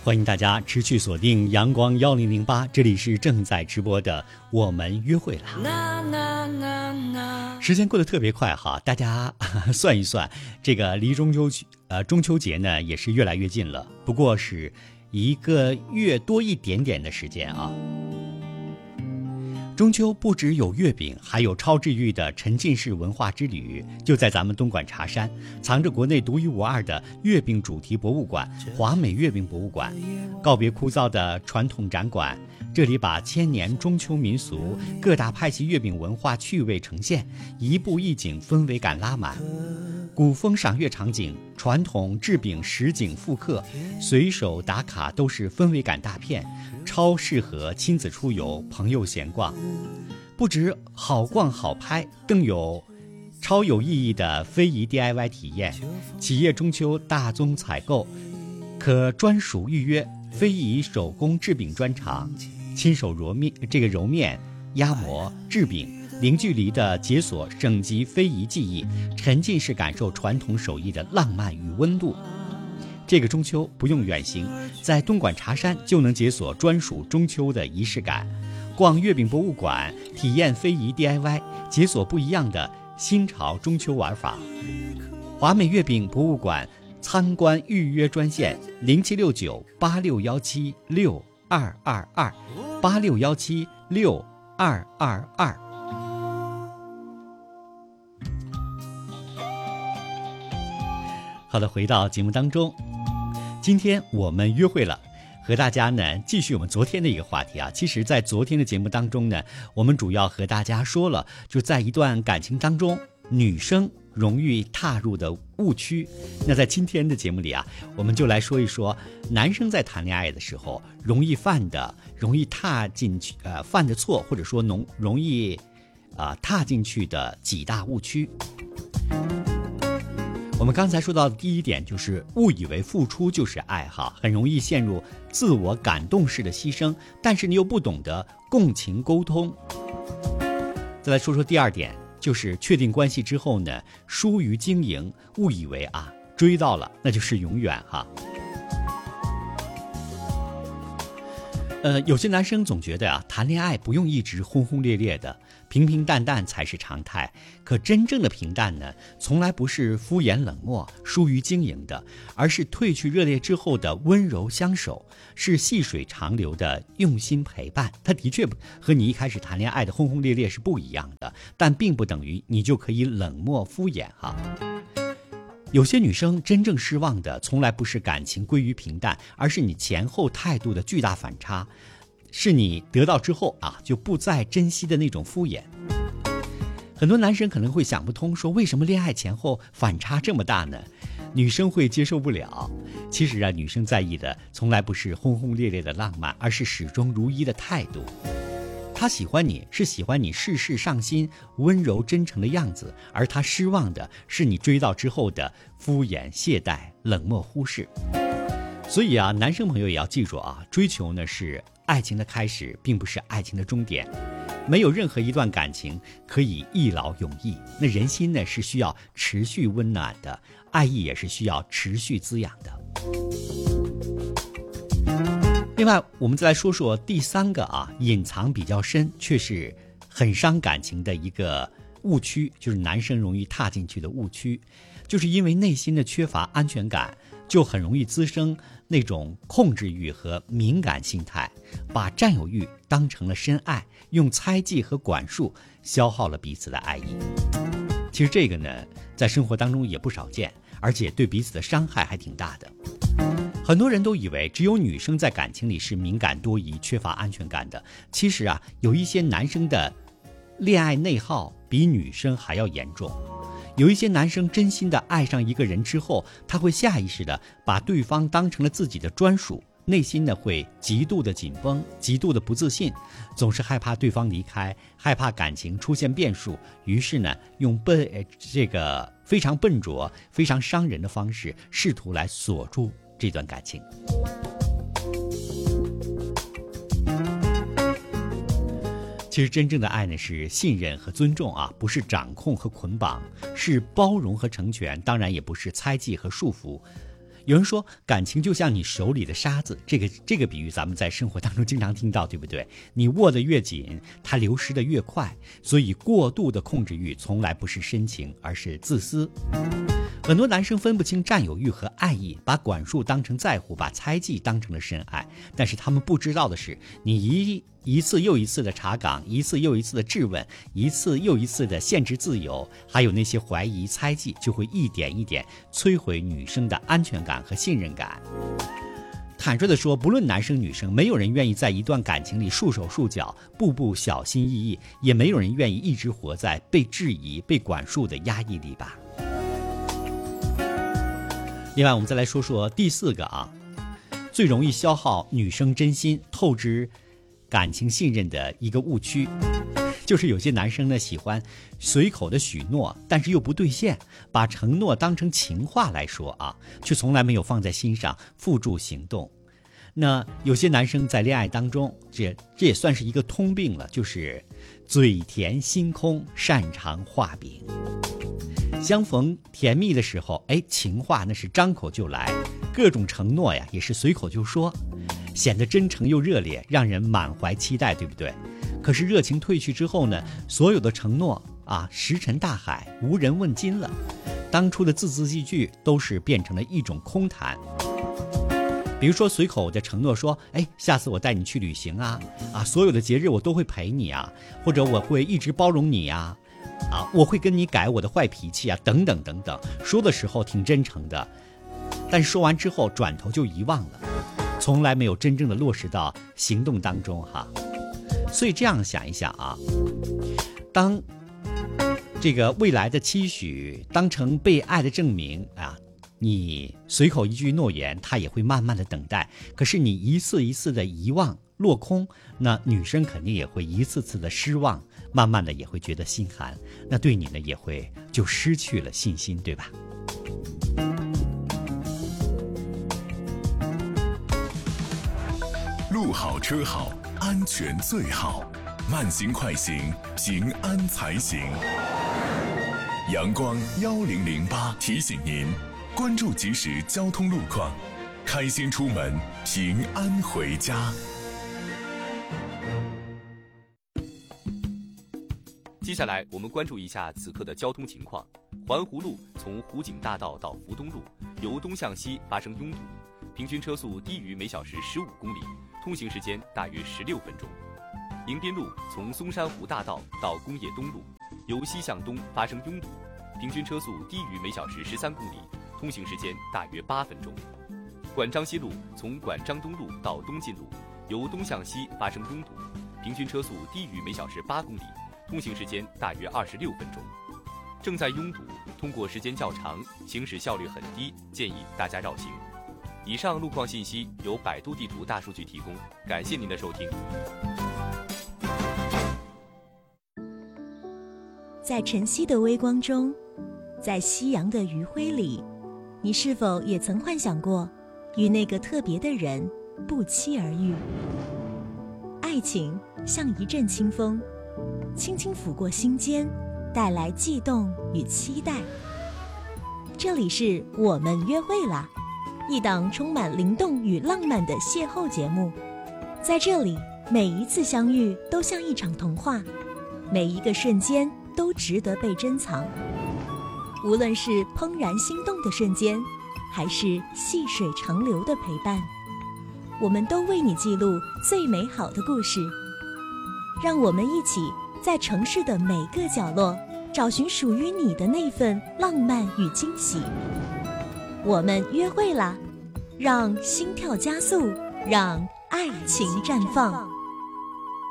欢迎大家持续锁定阳光1008，这里是正在直播的我们约会了。时间过得特别快哈，大家算一算，这个离中秋节呢也是越来越近了，不过是1个月多一点点的时间啊。中秋不只有月饼，还有超治愈的沉浸式文化之旅。就在咱们东莞茶山，藏着国内独一无二的月饼主题博物馆——华美月饼博物馆。告别枯燥的传统展馆，这里把千年中秋民俗、各大派系月饼文化趣味呈现，一步一景，氛围感拉满。古风赏月场景、传统制饼实景复刻、随手打卡都是氛围感大片，超适合亲子出游、朋友闲逛。不止好逛好拍，更有超有意义的非遗 DIY 体验。企业中秋大宗采购可专属预约非遗手工制饼专场，亲手揉面、压模、制饼，零距离的解锁省级非遗技艺，沉浸式感受传统手艺的浪漫与温度。这个中秋不用远行，在东莞茶山就能解锁专属中秋的仪式感。逛月饼博物馆，体验非遗 DIY， 解锁不一样的新潮中秋玩法。华美月饼博物馆参观预约专线：076986176222，86176222。好的，回到节目当中，今天我们约会了。和大家呢继续我们昨天的一个话题啊。其实在昨天的节目当中呢，我们主要和大家说了，就在一段感情当中女生容易踏入的误区。那在今天的节目里啊，我们就来说一说男生在谈恋爱的时候容易踏进去犯的错，或者说容易踏进去的几大误区。我们刚才说到的第一点就是误以为付出就是爱哈，很容易陷入自我感动式的牺牲，但是你又不懂得共情沟通。再来说说第二点，就是确定关系之后呢，疏于经营，误以为追到了那就是永远哈。有些男生总觉得谈恋爱不用一直轰轰烈烈的，平平淡淡才是常态。可真正的平淡呢，从来不是敷衍冷漠、疏于经营的，而是褪去热烈之后的温柔相守，是细水长流的用心陪伴。它的确和你一开始谈恋爱的轰轰烈烈是不一样的，但并不等于你就可以冷漠敷衍哈。有些女生真正失望的，从来不是感情归于平淡，而是你前后态度的巨大反差，是你得到之后就不再珍惜的那种敷衍。很多男生可能会想不通，说为什么恋爱前后反差这么大呢？女生会接受不了。其实女生在意的从来不是轰轰烈烈的浪漫，而是始终如一的态度。他喜欢你是喜欢你事事上心、温柔真诚的样子，而他失望的是你追到之后的敷衍懈怠、冷漠忽视。所以男生朋友也要记住追求呢是爱情的开始，并不是爱情的终点。没有任何一段感情可以一劳永逸，那人心呢是需要持续温暖的，爱意也是需要持续滋养的。另外，我们再来说说第三个隐藏比较深却是很伤感情的一个误区，就是男生容易踏进去的误区，就是因为内心的缺乏安全感，就很容易滋生那种控制欲和敏感心态，把占有欲当成了深爱，用猜忌和管束消耗了彼此的爱意。其实这个呢，在生活当中也不少见，而且对彼此的伤害还挺大的。很多人都以为只有女生在感情里是敏感多疑、缺乏安全感的。其实有一些男生的恋爱内耗比女生还要严重。有一些男生真心的爱上一个人之后，他会下意识的把对方当成了自己的专属，内心呢会极度的紧绷，极度的不自信，总是害怕对方离开，害怕感情出现变数，于是呢用这个非常笨拙、非常伤人的方式，试图来锁住这段感情。其实真正的爱呢是信任和尊重不是掌控和捆绑，是包容和成全，当然也不是猜忌和束缚。 有人说感情就像你手里的沙子，这个比喻咱们在生活当中经常听到，对不对？你握得越紧，它流失得越快，所以过度的控制欲从来不是深情，而是自私。很多男生分不清占有欲和爱意，把管束当成在乎，把猜忌当成了深爱。但是他们不知道的是，你一次又一次的查岗，一次又一次的质问，一次又一次的限制自由，还有那些怀疑猜忌，就会一点一点摧毁女生的安全感和信任感。坦率地说，不论男生女生，没有人愿意在一段感情里束手束脚，步步小心翼翼，也没有人愿意一直活在被质疑、被管束的压抑里吧。另外，我们再来说说第4个最容易消耗女生真心、透支感情信任的一个误区，就是有些男生呢喜欢随口的许诺，但是又不兑现，把承诺当成情话来说却从来没有放在心上，付诸行动。那有些男生在恋爱当中，这也算是一个通病了，就是嘴甜心空，擅长画饼。相逢甜蜜的时候，情话那是张口就来，各种承诺呀也是随口就说，显得真诚又热烈，让人满怀期待，对不对？可是热情褪去之后呢，所有的承诺石沉大海，无人问津了。当初的字字句句都是变成了一种空谈。比如说随口的承诺说，下次我带你去旅行所有的节日我都会陪你或者我会一直包容你我会跟你改我的坏脾气等等等等。说的时候挺真诚的，但是说完之后转头就遗忘了，从来没有真正的落实到行动当中所以这样想一想当这个未来的期许当成被爱的证明你随口一句诺言，他也会慢慢的等待。可是你一次一次的遗忘落空，那女生肯定也会一次次的失望，慢慢的也会觉得心寒，那对你呢也会就失去了信心，对吧？ 路好车好，安全最好，慢行快行，平安才行。阳光1008提醒您，关注即时交通路况，开心出门，平安回家。 接下来我们关注一下此刻的交通情况。环湖路从湖景大道到福东路，由东向西发生拥堵，平均车速低于每小时15公里，通行时间大约16分钟。迎宾路从松山湖大道到工业东路，由西向东发生拥堵，平均车速低于每小时13公里，通行时间大约8分钟。管章西路从管章东路到东进路，由东向西发生拥堵，平均车速低于每小时8公里，通行时间大约26分钟。正在拥堵，通过时间较长，行驶效率很低，建议大家绕行。以上路况信息由百度地图大数据提供，感谢您的收听。 在晨曦的微光中，在夕阳的余晖里，你是否也曾幻想过与那个特别的人不期而遇？爱情像一阵清风，轻轻拂过心间，带来悸动与期待。这里是我们约会啦，一档充满灵动与浪漫的邂逅节目。在这里，每一次相遇都像一场童话，每一个瞬间都值得被珍藏。无论是怦然心动的瞬间，还是细水长流的陪伴，我们都为你记录最美好的故事。让我们一起在城市的每个角落找寻属于你的那份浪漫与惊喜。我们约会啦，让心跳加速，让爱情绽放。